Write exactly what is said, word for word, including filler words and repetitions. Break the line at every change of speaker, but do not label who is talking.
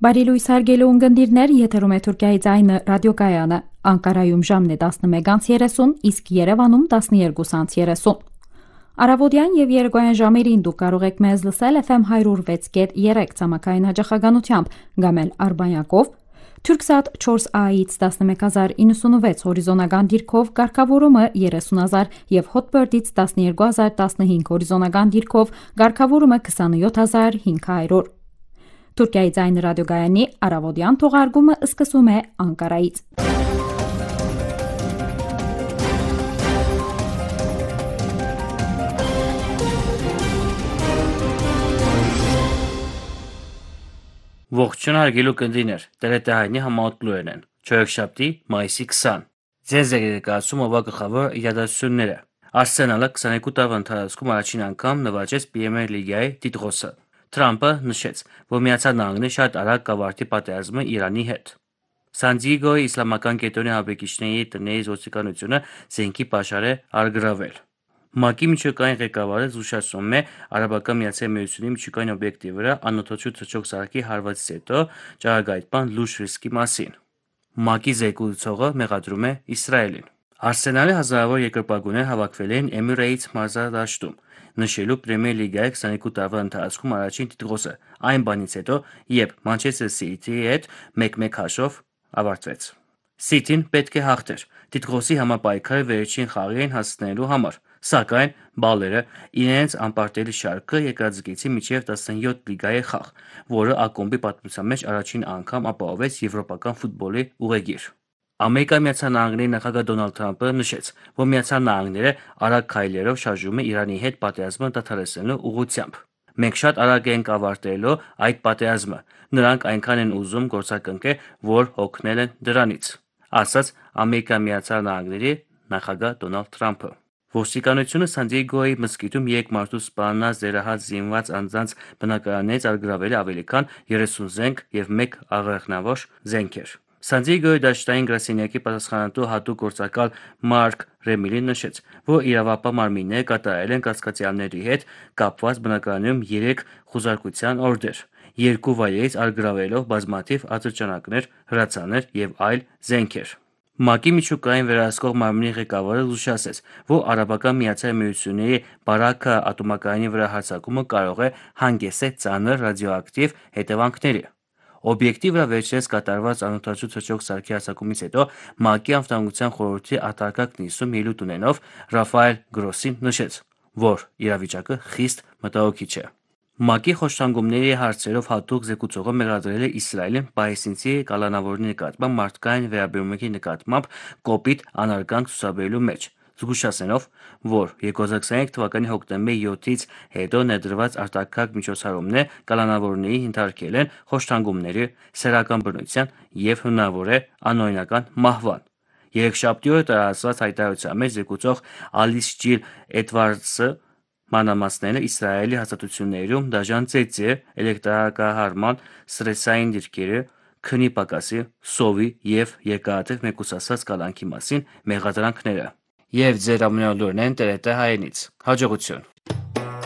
Բարի լույս հարգելի ունկնդիրներ, եթերում է Թուրքիայի ձայնը ռադիոկայանը։ Անկարայում ժամն է տասնմեկ երեսուն, իսկ Երևանում տասնյոթ երեսուն։ Առավոտյան եւ երեկոյան ժամերին դուք կարող եք մեզ լսել F M one oh six point three ցամաքային հաճախականությամբ, կամ էլ Արբանյակով, Turksat four A-ից տասնմեկ հազար նոյնսունվեց հորիզոնական դիրքով, կարգավորումը երեսուն հազար եւ Hotbird-ից տասնյոթ հազար տասնհինգ հորիզոնական դիրքով, կարգավորումը քսանյոթ հազար հինգ հարյուր։ Թուրքիայի ձայնը ռադիոգայանի առավոտյան թողարկումը սկսում է Անկարայից։
Ողջույն հարգելի ունկնդիրներ, տերետահայնի համահոտլուերն են, չորեքշաբթի մայիսի քսան։ Ձեզ է ներկայացում ով գլխավոր իրադարձությունները։ Արսենալը քսաներկու տարվա ընթացքում առաջին անգամ նվաճեց Պրեմիեր լիգայի տիտղոսը։ Թրամփը նշեց, որ Միացյալ Նահանգները շատ արագ կավարտի պատերազմը Իրանի հետ։ Սան Դիեգոյի իսլամական կենտրոնի հավաքիչների տների ոստիկանությունը զենքի պաշար է արգրավել։ ՄԱԿ-ի միջուկային ղեկավարը զգուշացնում է Արաբական Միացյալ Միությունի միջուկային օբյեկտի վրա անօդաչու թռչող սարքի հարվածից հետո ճառագայթման լուրջ ռիսկի մասին։ ՄԱԿ-ի զեկուցողը մեղադրում է Իսրայելին։ Արսենալի հազարավոր երկրպագուներ հավաքվել են Emirates մարզադաշտում, նշելու Պրեմիեր լիգայի քսաներկու տարվա ընթացքում առաջին տիտղոսը, այն բանից հետո, երբ Manchester City-ի հետ մեկ-մեկ հաշվով ավարտվեց։ City-ն պետք է հաղթեր տիտղոսի համապայքարը վերջին խաղին հասնելու համար, սակայն բալերը իրենց անպարտելի շարքը երկրաձգեցին մինչև տասնյոթ լիգայի խաղ, որը ակումբի պատմության մեջ առաջին անգամ ապահովեց եվրոպական ֆուտբոլի ուղեգիր։ Ամերիկայի Միացյալ Նահանգների նախագահ Դոնալդ Թրամփը նշեց, որ Միացյալ Նահանգները արագ քայլերով շարժվում է Իրանի հետ պատերազմը դադարեցնելու ուղղությամբ։ Մենք շատ արագ ենք ավարտելու այդ պատերազմը, նրանք այնքան են ուզում գործակնկել, որ հոգնել են դրանից, ասաց Ամերիկայի Միացյալ Նահանգների նախագահ Դոնալդ Թրամփը։ Ոստիկանությունը Սան Դիեգոյի մզկիթում երեք մարդու սպանած դերահաս զինված անձանց բնակարաններից արգրավել է ավելի քան երեսուն զենք եւ մեկ աղեղնավոր զենքեր։ Սան Դիեգոյի դաշտային գրասենյակի պատասխանատու հատուկ գործակալ Մարկ Ռեմիլին նշեց, որ իրավապահ մարմինները կատարել են կասկածյալների հետ կապված բնակարանում երեք խուզարկության օրդեր, երկու վայրերից արգրավելով բազմաթիվ ատրճանակներ, հրացաններ եւ այլ զենքեր։ ՄԱԿ-ի միջուկային վերահսկող մարմնի ղեկավարը զգուշացրեց, որ Արաբական Միացյալ Միությունների Բարաքը ատոմակայանի վրա հարձակումը կարող է հանգեցնել ծանր ռադիոակտիվ հետևանքների։ Օբյեկտի վրա վերջերս կատարված անօդաչու թռչող սարքի հարձակումից հետո ՄԱԿ-ի անվտանգության խորհրդի արտակարգ նիստում ելույթ ունենով Ռաֆայել Գրոսին նշեց, որ իրավիճակը խիստ մտահոգիչ է։ ՄԱԿ-ի խոշտանգումների հարցերով հատուկ զեկուցողը մեղադրել է Իսրայելին պաղեստինցի կալանավորների նկատմամբ մարդկային վերաբերմունքի նկատմամբ կոպիտ անարգանք ցուցաբերելու մեջ, զգուշացնելով, որ երկու հազար քսաներեք թվականի հոկտեմբերի յոթից հետո ներդրված արտակարգ միջոցառումները կալանավորների ենթարկել են խոշտանգումների, սեռական բռնության եւ հնարավոր է անօրինական մահվան։ Երեքշաբթի օրը տարածված հայտարարության մեջ զեկուցող Ալիս Ջիլ Էդվարդսը մանրամասնել է Իսրայելի հաստատություններում դաժան ծեծի, էլեկտրակահարման, սթրեսային դիրքերի, քնի պակասի, սովի եւ երկարատև մեկուսացած կալանքի մասին մեղադրանքները։ Եվ ձեր ամենալուրն են տերետը հայերենից։ Հաջողություն։